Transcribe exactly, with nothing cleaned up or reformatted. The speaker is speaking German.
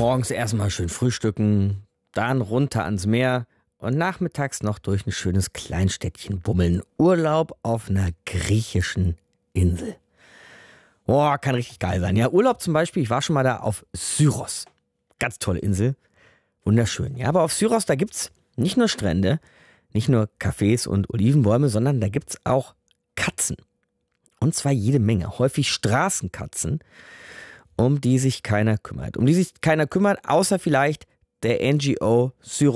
Morgens erstmal schön frühstücken, dann runter ans Meer und nachmittags noch durch ein schönes Kleinstädtchen bummeln. Urlaub auf einer griechischen Insel. Boah, kann richtig geil sein. Ja, Urlaub zum Beispiel, ich war schon mal da auf Syros. Ganz tolle Insel. Wunderschön. Ja, aber auf Syros, da gibt's nicht nur Strände, nicht nur Cafés und Olivenbäume, sondern da gibt's auch Katzen. Und zwar jede Menge. Häufig Straßenkatzen, um die sich keiner kümmert. Um die sich keiner kümmert, außer vielleicht der N G O Syros.